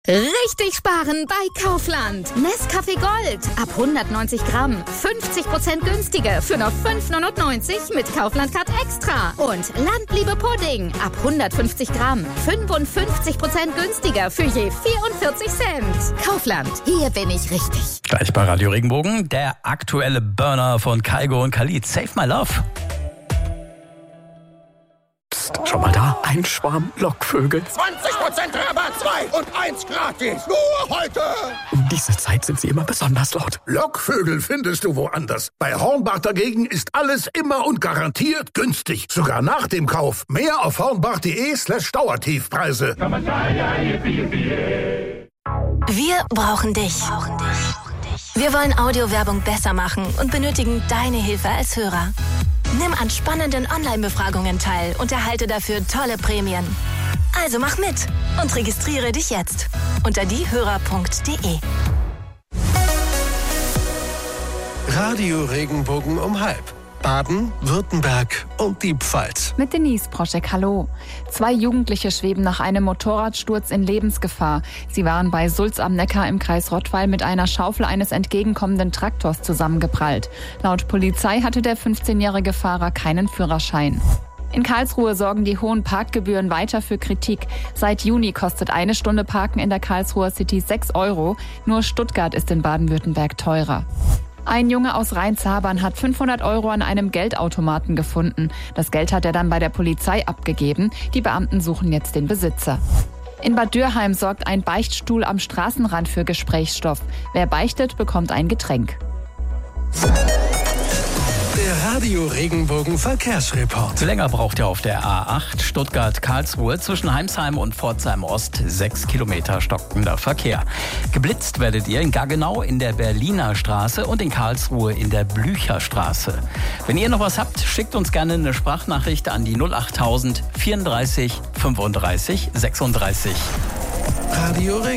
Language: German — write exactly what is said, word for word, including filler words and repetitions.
Richtig sparen bei Kaufland. Nescafé Gold ab hundertneunzig Gramm. fünfzig Prozent günstiger für nur fünf neunundneunzig mit Kaufland Card Extra. Und Landliebe Pudding ab hundertfünfzig Gramm. fünfundfünfzig Prozent günstiger für je vierundvierzig Cent. Kaufland, hier bin ich richtig. Gleich bei Radio Regenbogen, der aktuelle Burner von Kygo und Khalid. Save My Love. Psst, schon mal da? Ein Schwarm Lockvögel. zwanzig Prozent Rabatt, zwei und eins gratis. Nur heute. Um diese Zeit sind sie immer besonders laut. Lockvögel findest du woanders. Bei Hornbach dagegen ist alles immer und garantiert günstig. Sogar nach dem Kauf. Mehr auf hornbach.de slash Dauertiefpreise. Wir brauchen dich. Wir wollen Audiowerbung besser machen und benötigen deine Hilfe als Hörer. Nimm an spannenden Online-Befragungen teil und erhalte dafür tolle Prämien. Also mach mit und registriere dich jetzt unter diehörer punkt de. Radio Regenbogen um halb. Baden, Württemberg und die Pfalz. Mit Denise Proschek, hallo. Zwei Jugendliche schweben nach einem Motorradsturz in Lebensgefahr. Sie waren bei Sulz am Neckar im Kreis Rottweil mit einer Schaufel eines entgegenkommenden Traktors zusammengeprallt. Laut Polizei hatte der fünfzehnjährige Fahrer keinen Führerschein. In Karlsruhe sorgen die hohen Parkgebühren weiter für Kritik. Seit Juni kostet eine Stunde Parken in der Karlsruher City sechs Euro. Nur Stuttgart ist in Baden-Württemberg teurer. Ein Junge aus Rhein-Zabern hat fünfhundert Euro an einem Geldautomaten gefunden. Das Geld hat er dann bei der Polizei abgegeben. Die Beamten suchen jetzt den Besitzer. In Bad Dürheim sorgt ein Beichtstuhl am Straßenrand für Gesprächsstoff. Wer beichtet, bekommt ein Getränk. Der Radio Regenbogen Verkehrsreport. Länger braucht ihr auf der A acht Stuttgart-Karlsruhe zwischen Heimsheim und Pforzheim Ost. Sechs Kilometer stockender Verkehr. Geblitzt werdet ihr in Gaggenau in der Berliner Straße und in Karlsruhe in der Blücherstraße. Wenn ihr noch was habt, schickt uns gerne eine Sprachnachricht an die null achttausend vierunddreißig fünfunddreißig sechsunddreißig. Radio Regenbogen.